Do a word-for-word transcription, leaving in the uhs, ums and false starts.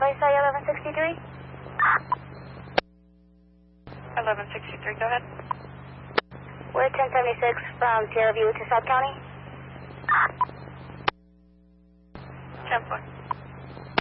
I say eleven sixty-three? eleven sixty-three, go ahead. We're ten seventy-six from Sierra View to South County. ten four.